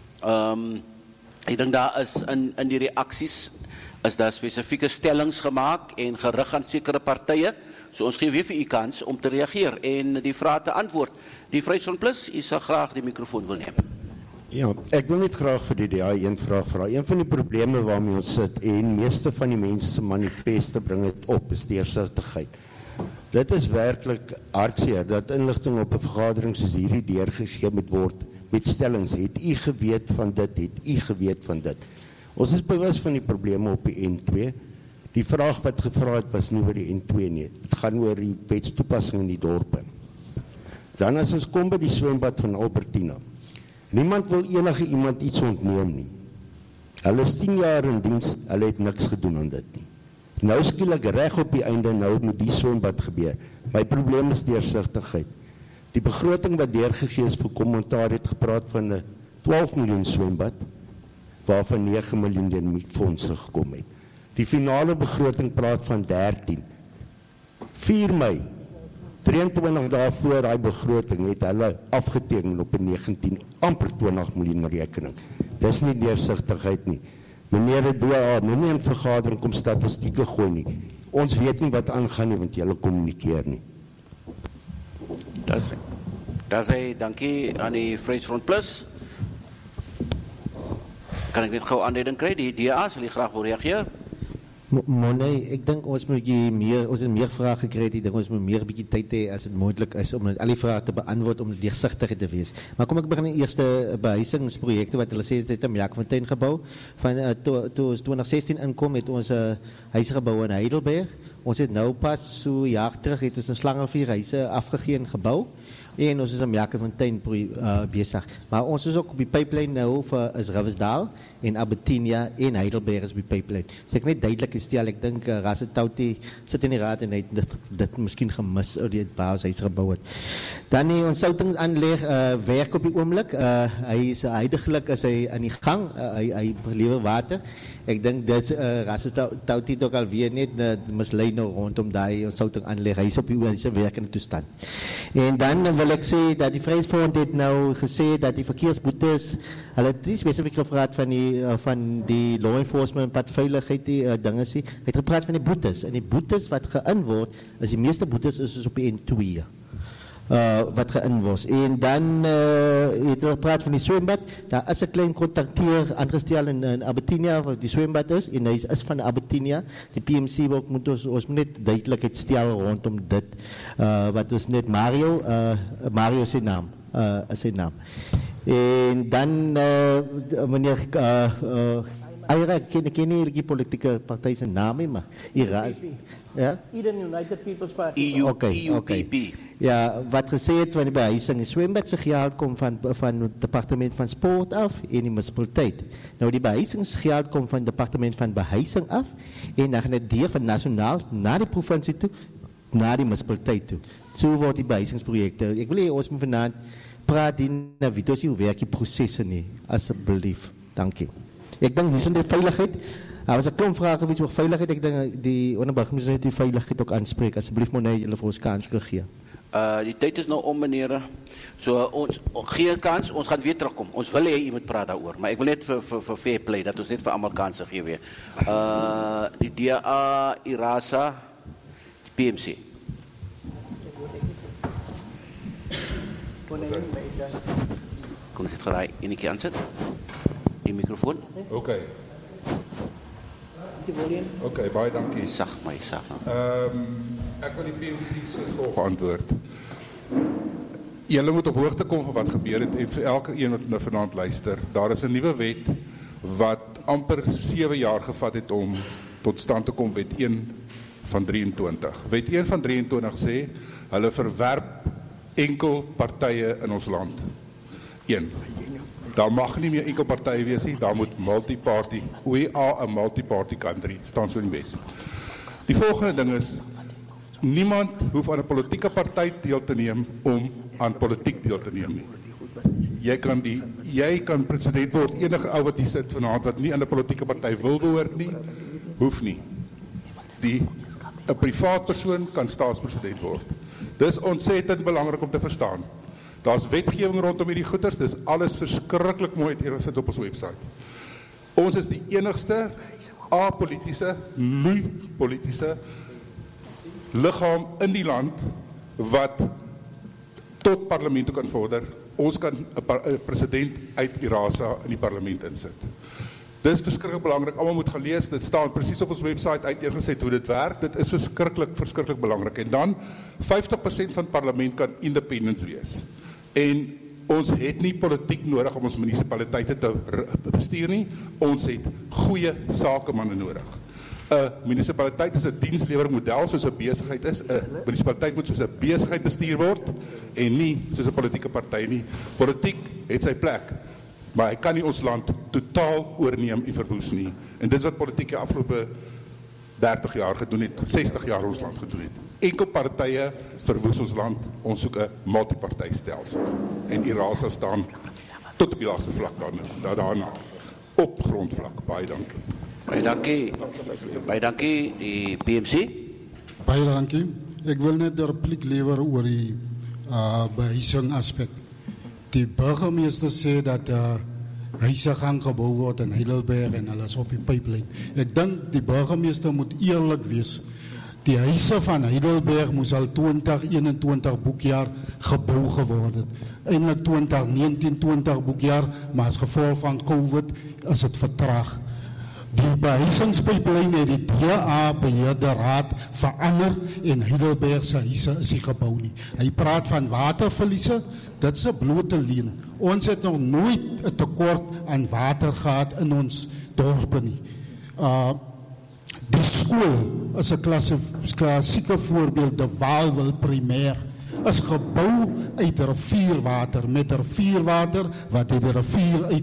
Ek dink daar is in die reaksies is daar spesifieke stellings gemaak en gerig aan sekere partye. So ons gee weer vir u kans om te reageer en die vrae te antwoord. Die Vryheidsfront Plus, u sal graag die mikrofoon wil neem. Ja, ek wil net graag vir die DA een vraag vra. Een van die probleme waarmee ons sit, en meeste van die mense se manifeste bring dit op, is deursigtigheid. Dit is werklik hartseer dat inligting op 'n vergadering soos hierdie deurgegee moet word met stellings. Het u geweet van dit? Het u geweet van dit? Ons is bewus van die probleme op die N2. Die vraag wat gevra het was nie oor die N2 nie. Dit gaan oor die wetstoepassing in die dorpe. Dan as ons kom by die swembad van Albertina. Niemand wil enige iemand iets ontneem nie. Hulle is 10 jaar in diens, hulle het niks gedoen aan dit nie. Nou skielik reg op die einde, nou moet die swembad gebeur. My probleem is deursigtigheid. Die begroting wat deurgegee is vir kommentaar het gepraat van 'n 12 miljoen swembad, waarvan 9 miljoen deur die fondse gekom het. Die finale begroting praat van 13. 4 Mei, 23 dae voor daai begroting het hulle afgeteken op 'n 19, amper 20 miljoen rekening. Dis nie deursigtigheid nie. Meneer het moenie in vergadering kom statistieke gooi nie. Ons weet nie wat aangaan nie, want julle kommunikeer nie. Daar sê, dankie aan die Vryheidsfront Plus. Kan ek net gou aanleiding kry? Die DA sal graag wil reageer. Nee, ek dink ons moet meer vrae gekry het. Ek dink ons moet meer 'n bietjie tyd hê as dit moontlik is om al die vrae te beantwoord om deursigtig te wees. Maar kom ek begin die eerste behuisingsprojekte wat hulle sê dit 'n Jakofontein gebou. Van toe ons 2016 inkom het ons 'n huis gebou in Heidelberg. Ons het nou pas so 'n jaar terug het ons 'n Slangenvuur huise afgegee en gebou. En ons is in Jakofontein besig. Maar ons is ook op die pipeline nou vir is Riversdal en Albertina en Heidelberg is op die pipeline. So ek net duidelik stel, ek dink Rassetoutie sit in die raad en hy het dit miskien gemis oor die huis gebou het. Dan die ontsoutingsaanleg werk op die oomblik. Hy is huidiglik is hy aan die gang. Hy lewer water. Ek dink dit Rassetoutie ook al weer net mislei nou rondom daai ontsoutingaanleg. Hy is op die werkende toestand. En dan wil ek sê dat die Vryheidsfront het nou gesê dat die verkeersboetes, hulle het nie spesifiek gevra van die law enforcement padveiligheid die dinge sê. Hy het gepraat van die boetes en die boetes wat geïn word, is die meeste boetes is op die N2 wat geïn word. En dan het hulle gepraat van die swembad. Daar is 'n klein kontrakteur aangestel in Albertina wat die swembad is en hy is van Albertina. Die PMC wil moet ons moet net duidelikheid stel rondom dit wat ons net Mario se naam is sy naam. En dan meneer Ira, ken nie die politieke party se naam nie, maar Ira. Ja? Eden United People's Party. EUPP. Ja, wat gesê het van die behuising, die swembad se geld kom van het departement van sport af en die munisipaliteit. Nou die behuisingsgeld kom van het departement van behuising af en dan gaan dit deur van nasionaal na die provinsie toe, na die munisipaliteit toe. So word die behuisingsprojekte. Ek wil hê ons moet vanaand praat in na wie hoe werk die prosesse nie, asseblief. Dankie. Ek dink hier is die veiligheid. Daar was 'n klomp vrae gewees oor veiligheid. Ek dink die onderburgemeester het die veiligheid ook aanspreek. Asseblief moet hy julle vir ons kans gee. Die tyd is nou om, meneer. So ons gee kans, ons gaan weer terugkom. Ons wil hê u moet praat daaroor, maar ek wil net vir fair play dat ons net vir almal kanse gee weer. Die DA, IRASA, PMC. Kon ons dit geraai enige keer aansit? Die microfoon? Okay. Okay, baie dankie. Sag my, sag. Ek wil die PMC se volgende antwoord. Julle moet op hoogte kom van wat gebeur het en vir elke een wat nou vanaand luister, daar is 'n nuwe wet wat amper 7 jaar gevat het om tot stand te kom, wet 1 van 23. Wet 1 van 23 sê, hulle verwerp enkel partye in ons land. 1. Daar mag nie meer enkel partye wees nie, daar moet multi-party. We are a multi-party country, staan so in die wet. Die volgende ding is, niemand hoef aan 'n politieke party deel te neem om aan politiek deel te neem nie. Jy kan president word, enige ou wat hier sit vanaand wat nie aan 'n politieke party wil behoort nie, hoef nie. 'n privaat persoon kan staatspresident word. Dis ontsettend belangrik om te verstaan. Daar's wetgewing rondom hierdie goeters, dis alles verskriklik mooi uitgesit op ons webwerf. Ons is die enigste apolitiese, nie-politiese liggaam in die land wat tot parlement kan vorder. Ons kan 'n president uit IRASA in die parlement insit. Dis verskriklik belangrik. Almal moet gaan lees. Dit staan presies op ons webwerf uiteengesit hoe dit werk. Dit is verskriklik belangrik. En dan 50% van parlement kan independents wees. En ons het nie politiek nodig om ons munisipaliteite te bestuur nie. Ons het goeie sakemanne nodig. 'n Munisipaliteit is 'n dienslewermodel soos 'n besigheid is. 'n Munisipaliteit moet soos 'n besigheid bestuur word en nie soos 'n politieke party nie. Politiek het sy plek, maar hy kan nie ons land totaal oorneem en verwoes nie. En dit is wat politiek die afgelope 30 jaar gedoen het, 60 jaar ons land gedoen het. Enkel partye verwoes ons land, ons soek 'n multipartytstelsel. En IRASA staan tot op die laaste vlak daarna, op grondvlak. Baie dankie. Baie dankie, die PMC. Baie dankie. Ek wil net 'n repliek lewer oor die behuising aspek. Die burgemeester sê dat huise gaan gebou word in Heidelberg en alles op die pipeline. Ek dink die burgemeester moet eerlik wees. Die huise van Heidelberg moes al 2021 boekjaar gebou geword het. Eintlik 2019-20 boekjaar, maar as gevolg van COVID is dit vertraag. Die behuisingspipeline het die DA beheerderraad verander en Heidelberg se huise is nie gebou nie. Hy praat van waterverliese, dit is 'n blote leuen. Ons het nog nooit 'n tekort aan water gehad in ons dorpe nie. Die skool is 'n klassieke voorbeeld, de Waalwil Primêr, is gebou uit rivierwater, met rivierwater wat uit die rivier uit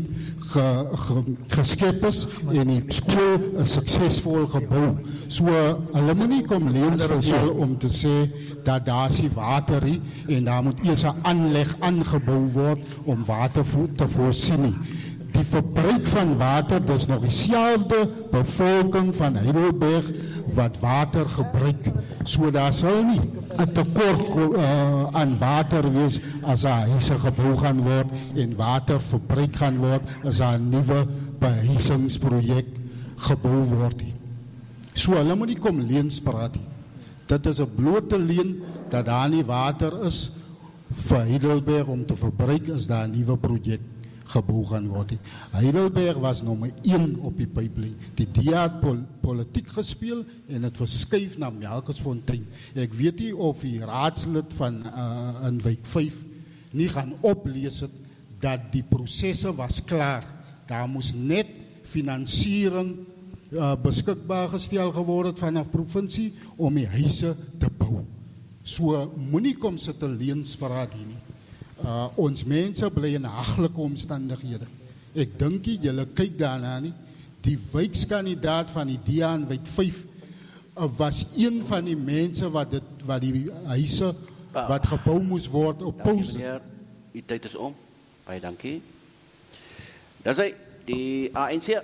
geskep is en die skool is suksesvol gebou. So hulle moet nie kom leuns vertel om te sê dat daar is water nie en daar moet eers 'n aanleg aangebou word om water te voorsien nie. Die verbruik van water, dis nog dieselfde bevolking van Heidelberg wat water gebruik. So daar sal nie 'n tekort aan water wees as daar huise gebou gaan word en water verbruik gaan word as daar 'n nuwe behuisingsprojek gebou word. So hulle moet nie kom leuns praat nie. Dit is 'n blote leuen dat daar nie water is vir Heidelberg om te verbruik as daar 'n nuwe projek gebou gaan word. Heidelberg was nommer 1 op die pipeline. Die DA het politiek gespeel en het verskuif na Melkersfontein. Ek weet nie of die raadslid van in wijk 5 nie gaan oplees het dat die prosesse was klaar. Daar moes net financiering beskikbaar gestel geword vanaf provinsie om die huise te bou. So moenie kom sit 'n leenspraat hier nie. Ons mense bly in haglike omstandighede. Ek dink julle kyk daarna nie. Die wijkskandidaat van die DA in Wijk 5 was een van die mense wat die huise wat gebou moes word oppose. Meneer, die tyd is om. Baie dankie. Dis hy, die ANC.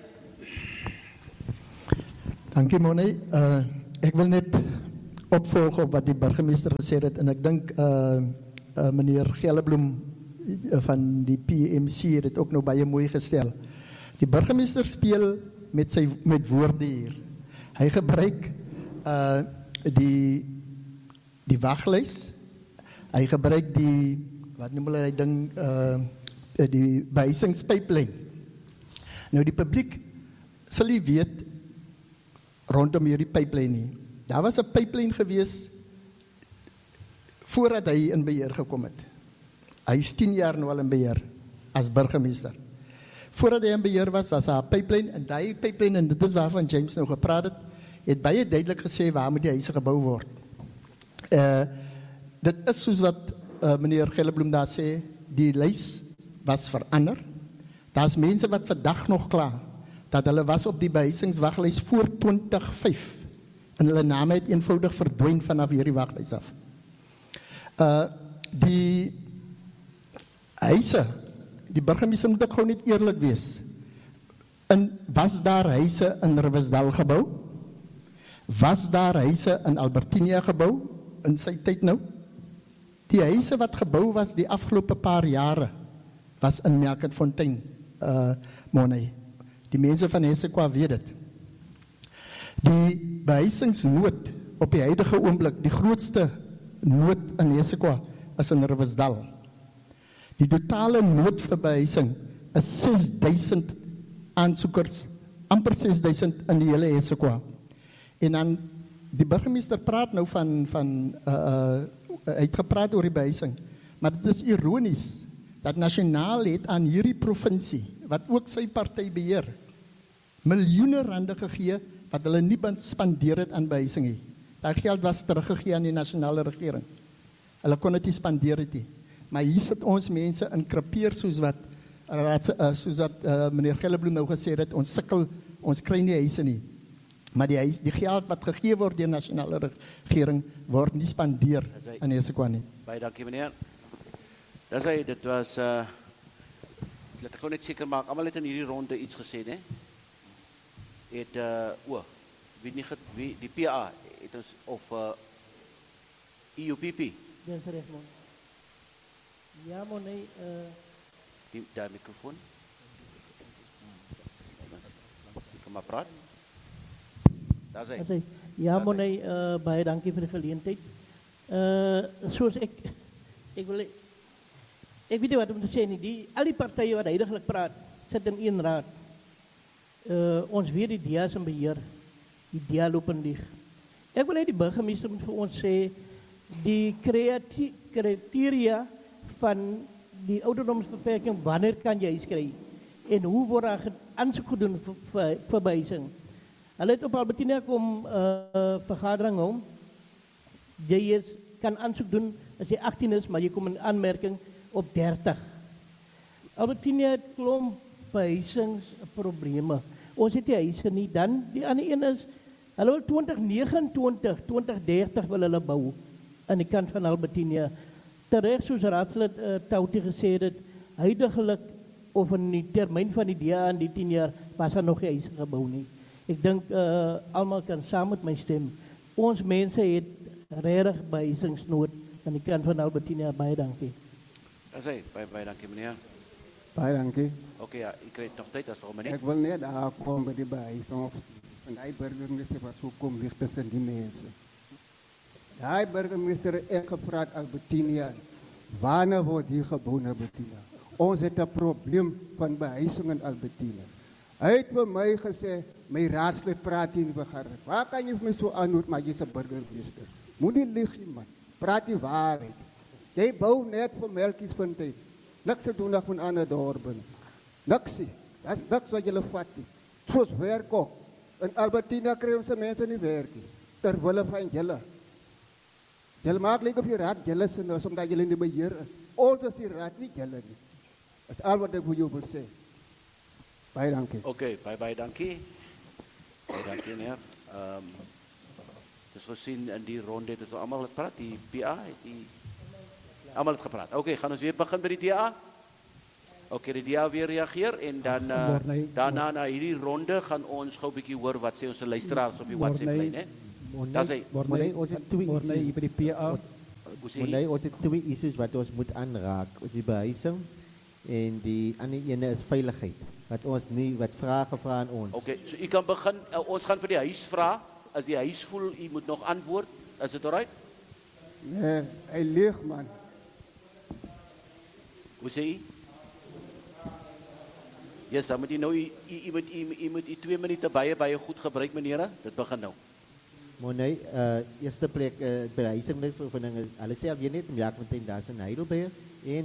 Dankie Monet. Ek wil net opvolg op wat die burgemeester gesê het en ek dink meneer Gelebloem van die PMC het dit ook nou baie mooi gestel. Die burgemeester speel met woorde hier. Hy gebruik die waglys. Hy gebruik wat noem hulle ding die behuisingspyplyn. Nou die publiek sal nie weet rondom hierdie pyplyn nie. Daar was 'n pyplyn gewees voordat hy in beheer gekom het. Hy is 10 jaar nou al in beheer as burgemeester. Voordat hy in beheer was daar 'n pyplyn en die pyplyn, en dit is waarvan James nou gepraat het baie duidelik gesê waar moet die huise gebou word. Dit is soos wat meneer Gelebloem daar sê, die lys was verander. Daar's mense wat vandag nog kla dat hulle was op die behuisingswaglys voor 2005 en hulle name het eenvoudig verdwyn vanaf hierdie waglys af. Die huise, die burgemeester moet ook gewoon niet eerlijk wees. En was daar huise in Riversdal gebou? Was daar huise in Albertinia gebou in sy tyd nou? Die huise wat gebou was die afgelopen paar jare was in Melkertfontein, Monet. Die mense van Hesekwa weet het. Die behuisingsnood op die huidige oomblik, die grootste nood in Hesekwa is in Riversdal. Die totale nood vir behuising is 6.000 aansoekers, amper 6.000 in die hele Hesekwa. En dan, die burgemeester praat nou hy het gepraat oor die behuising, maar dit is ironies, dat nasionaal het aan hierdie provinsie, wat ook sy party beheer, miljoene rande gegee, wat hulle nie spandeer het aan behuising nie. Dat geld was teruggegee aan die nasionale regering. Hulle kon het nie spandeer het nie. Maar hier sit ons mense in krepeer soos wat meneer Gelebloem nou gesê het, ons sukkel, ons kry nie huise nie. Maar die geld wat gegee word deur nasionale regering word nie spandeer in Hesekwa nie. Baie dankie meneer. Dit was laat ek gou net seker maak, almal het in hierdie ronde iets gesê, né? Wie die PA het ons of EUPP. Dis reg man. Ja Monet, die microfoon. Kom maar praat. Daar is hy. Ja Monet, baie dankie vir die geleentheid. Soos ek weet nie wat om te sê nie, al die partye wat heiliglik praat, sit in een raad. Ons weet die DA is in beheer, die DA loop in lieg. Ek wil die burgemeester moet vir ons sê, die kriteria van die ouderdomsbeperking, wanneer kan jy huis kry? En hoe word daar aansoek gedoen vir behuising? Hulle het op Albertinia kom vergadering om, jy kan aansoek doen as jy 18 is, maar jy kom in aanmerking op 30. Albertinia het klomp behuisingsprobleme. Ons het die huise nie, dan die ander een is, hulle wil 2029, 2030 wil hulle bou aan die kant van Albertinia. Terecht soos raadslid Tauti gesê het, huidiglik of in die termyn van die DA in die 10 jaar was daar nog nie huise gebou nie. Ek dink almal kan saam met my stem. Ons mense het regtig behuisingsnood aan die kant van Albertinia. Baie dankie. Baie dankie meneer. Baie dankie. Oké, ja, ik weet nog tijd, dat is toch meneer. Ik wil net aankomen bij die behuizing. En die burgemeester was ook kom ligt tussen die mensen. Die burgemeester heeft gevraagd Albertinia. Wanneer wordt hier gebouwd Albertinia? Ons heeft een probleem van behuizing in Albertinia. Hij heeft voor mij gezegd, mijn raadslid praat in de vergadering. Waar kan je me zo aandoen, maar je is een burgemeester? Moet niet liegen, man. Praat die waarheid. Jij bouwt net voor Melkiesfontein. Niks te doen met ander dorpen. Niksie. Dat is niks wat jullie vat nie. Soos werk ook. In Albertina kry ons mense nie werk nie. Terwille van julle. Julle maak lyk of die raad julle se nou omdat julle in die beheer is. Ons is die raad nie julle nie. Dis al wat ek vir jou wil sê. Baie dankie. Okay, baie dankie. Baie dankie meneer. Dus gezien in die ronde het ons allemaal gepraat, die PA het die allemaal het gepraat. Okay, gaan ons weer begin by die DA? Okay, die DA weer reageer en dan daarna na hierdie ronde gaan ons gou 'n bietjie hoor wat sê ons luisteraars op die WhatsApp lyn, hè. Ons het twee issues by die PA. Ons het twee issues wat ons moet aanraak. Ons die behuising en die ander ene is veiligheid. Wat vrae gevra aan ons. Okay, so u kan begin. Ons gaan vir die huis vra. As die huis voel u moet nog antwoord, is dit alright? Nee, hy leeg man. Hoe sê u? Ja, dan moet u nou u moet 2 minute baie goed gebruik meneer. Dit begin nou. Maar nee, eerste plek by die huising net vir hulle sê al jy net om Jacques Fontaine daar in Heidelberg.